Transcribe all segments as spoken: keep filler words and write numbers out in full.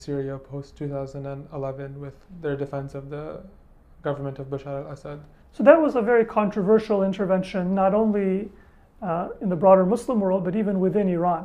Syria post two thousand eleven with their defense of the government of Bashar al-Assad. So that was a very controversial intervention, not only uh, in the broader Muslim world, but even within Iran.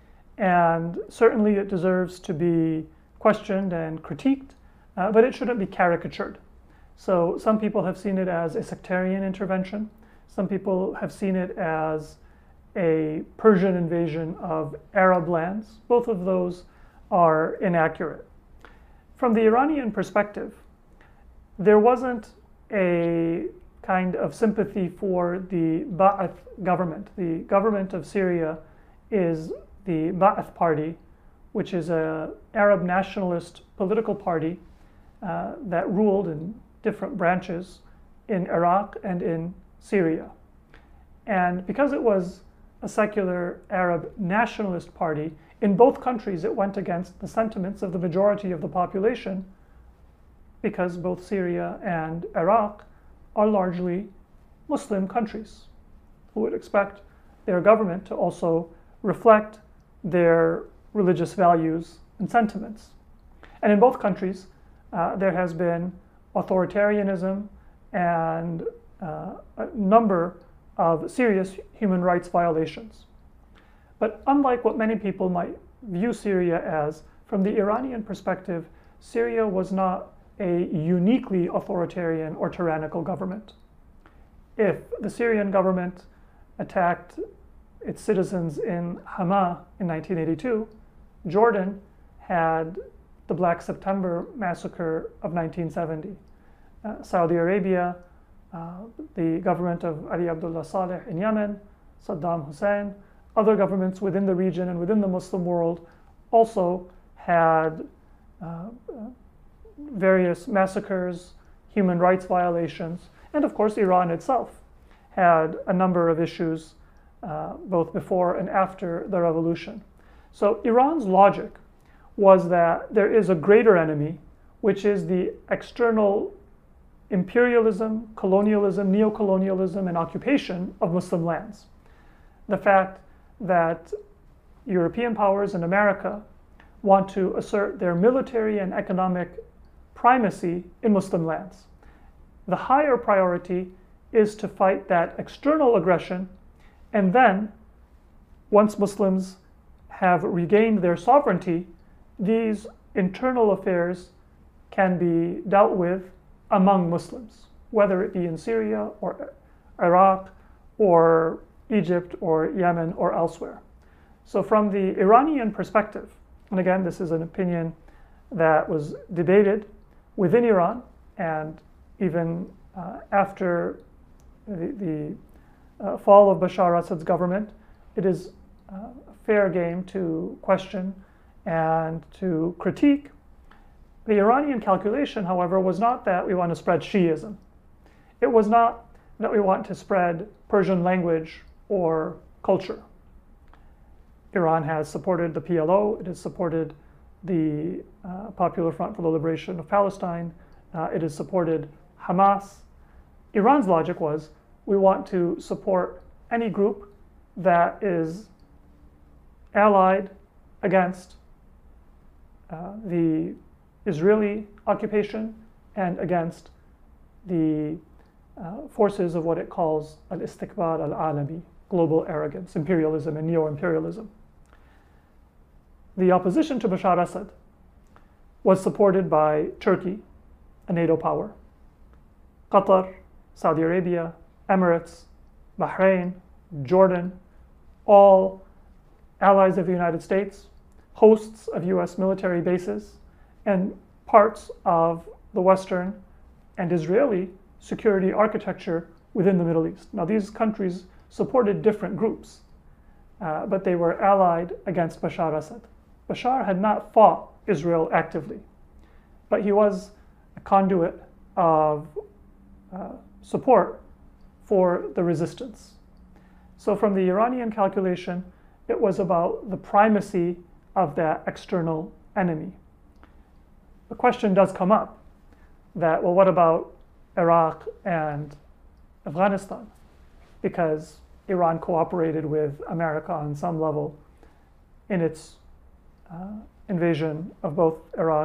And certainly it deserves to be questioned and critiqued, uh, but it shouldn't be caricatured. So some people have seen it as a sectarian intervention. Some people have seen it as a Persian invasion of Arab lands. Both of those are inaccurate. From the Iranian perspective, there wasn't a kind of sympathy for the Ba'ath government. The government of Syria is the Ba'ath Party, which is an Arab nationalist political party uh, that ruled in different branches in Iraq and in Syria. And because it was a secular Arab nationalist party, in both countries it went against the sentiments of the majority of the population, because both Syria and Iraq are largely Muslim countries who would expect their government to also reflect their religious values and sentiments. And in both countries, uh, there has been authoritarianism and uh, a number of serious human rights violations. But unlike what many people might view Syria as, from the Iranian perspective, Syria was not a uniquely authoritarian or tyrannical government. If the Syrian government attacked its citizens in Hama in nineteen eighty-two, Jordan had the Black September massacre of nineteen seventy. Uh, Saudi Arabia, uh, the government of Ali Abdullah Saleh in Yemen, Saddam Hussein, other governments within the region and within the Muslim world also had uh, various massacres, human rights violations, and of course Iran itself had a number of issues uh, both before and after the revolution. So Iran's logic was that there is a greater enemy, which is the external imperialism, colonialism, neo-colonialism, and occupation of Muslim lands. The fact that European powers and America want to assert their military and economic primacy in Muslim lands. The higher priority is to fight that external aggression, and then, once Muslims have regained their sovereignty, these internal affairs can be dealt with among Muslims, whether it be in Syria or Iraq or Egypt or Yemen or elsewhere. So from the Iranian perspective, and again, this is an opinion that was debated within Iran and even uh, after the, the uh, fall of Bashar al-Assad's government, it is uh, fair game to question and to critique. The Iranian calculation, however, was not that we want to spread Shiism. It was not that we want to spread Persian language or culture. Iran has supported the P L O, it has supported the uh, Popular Front for the Liberation of Palestine, uh, it has supported Hamas. Iran's logic was, we want to support any group that is allied against uh, the Israeli occupation and against the uh, forces of what it calls al-istikbar al-alami, global arrogance, imperialism, and neo-imperialism. The opposition to Bashar al-Assad was supported by Turkey, a NATO power, Qatar, Saudi Arabia, Emirates, Bahrain, Jordan, all allies of the United States, hosts of U S military bases, and parts of the Western and Israeli security architecture within the Middle East. Now, these countries supported different groups, uh, but they were allied against Bashar al-Assad. Bashar had not fought Israel actively, but he was a conduit of uh, support for the resistance. So from the Iranian calculation, it was about the primacy of that external enemy. The question does come up that, well, what about Iraq and Afghanistan? Because Iran cooperated with America on some level in its uh, invasion of both Iraq